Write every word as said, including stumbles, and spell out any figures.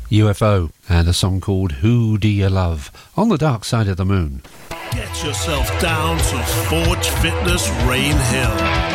U F O and a song called Who Do You Love on the Dark Side of the Moon. Get yourself down to Forge Fitness Rain Hill.